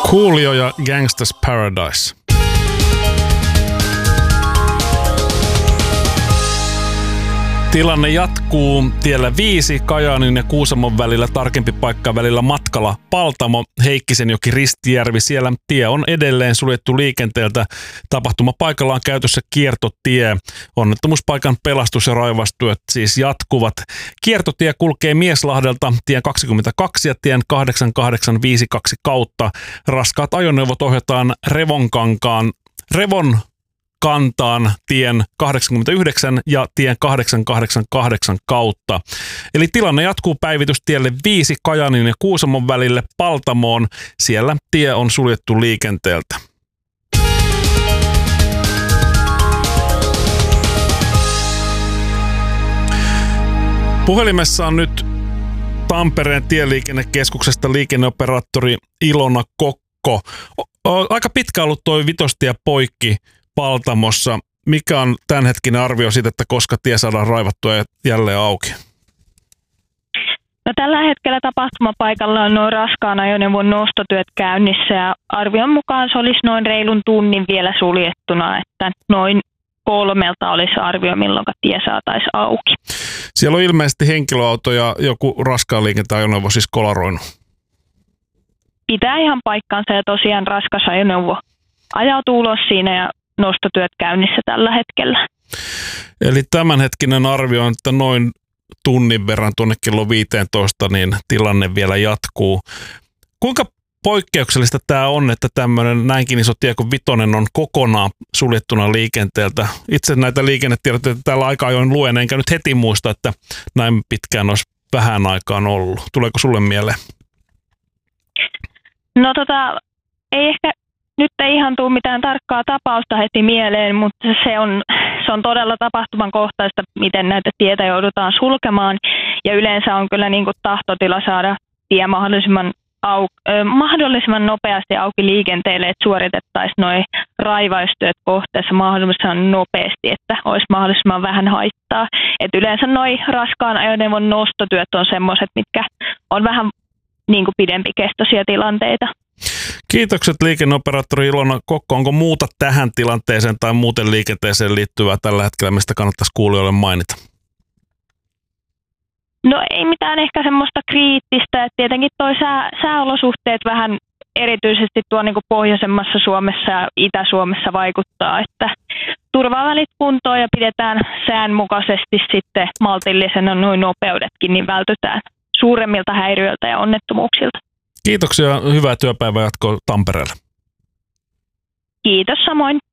Coolio ja Gangsta's Paradise. Tilanne jatkuu tiellä 5 Kajaanin ja Kuusamon välillä, tarkempi paikka välillä matkalla Paltamo, Heikkisenjoki, Ristijärvi. Siellä tie on edelleen suljettu liikenteeltä. Tapahtumapaikalla on käytössä kiertotie. Onnettomuuspaikan pelastus- ja raivastyöt siis jatkuvat. Kiertotie kulkee Mieslahdelta tien 22 ja tien 8852 kautta. Raskaat ajoneuvot ohjataan Revon kantaan tien 89 ja tien 888 kautta. Eli tilanne jatkuu päivitystielle 5 Kajaanin ja Kuusamon välille Paltamoon. Siellä tie on suljettu liikenteeltä. Puhelimessa on nyt Tampereen tieliikennekeskuksesta liikenneoperaattori Ilona Kokko. Aika pitkä ollut toi vitostie poikki Paltamossa. Mikä on tämänhetkinen arvio siitä, että koska tie saadaan raivattua jälleen auki? No, tällä hetkellä tapahtumapaikalla on noin raskaan ajoneuvon nostotyöt käynnissä ja arvion mukaan se olisi noin reilun tunnin vielä suljettuna, että noin 3 olisi arvio, milloin tie saataisiin auki. Siellä on ilmeisesti henkilöauto ja joku raskaan liikenteen ajoneuvo siis kolaroinut. Pitää ihan paikkansa ja tosiaan raskas ajoneuvo ajautuu ulos siinä ja nostotyöt käynnissä tällä hetkellä. Eli tämänhetkinen arvio on, että noin tunnin verran tuonne kello 15, niin tilanne vielä jatkuu. Kuinka poikkeuksellista tämä on, että tämmöinen näinkin iso tie kuin Vitonen on kokonaan suljettuna liikenteeltä? Itse näitä liikennetiedotteita täällä aika ajoin luen, enkä nyt heti muista, että näin pitkään olisi vähän aikaan ollut. Tuleeko sulle mieleen? No ei ehkä nyt ei ihan tule mitään tarkkaa tapausta heti mieleen, mutta se on todella tapahtuman kohtaista, miten näitä tietä joudutaan sulkemaan. Ja yleensä on kyllä niin kuin tahtotila saada tie mahdollisimman nopeasti auki liikenteelle, että suoritettaisiin nuo raivaustyöt kohteessa mahdollisimman nopeasti, että olisi mahdollisimman vähän haittaa. Et yleensä nuo raskaan ajoneuvon nostotyöt on semmoiset, mitkä on vähän niin kuin pidempikestoisia tilanteita. Kiitokset liikenneoperaattori Ilona Kokko. Onko muuta tähän tilanteeseen tai muuten liikenteeseen liittyvää tällä hetkellä, mistä kannattaisi kuulijoille mainita? No ei mitään ehkä semmoista kriittistä, että tietenkin toi sääolosuhteet vähän erityisesti tuo niin kuin pohjoisemmassa Suomessa ja Itä-Suomessa vaikuttaa, että turvavälit kuntoon ja pidetään säänmukaisesti sitten maltillisena noin nopeudetkin, niin vältytään suuremmilta häiriöiltä ja onnettomuuksilta. Kiitoksia ja hyvää työpäivää jatkoa Tampereelle. Kiitos samoin.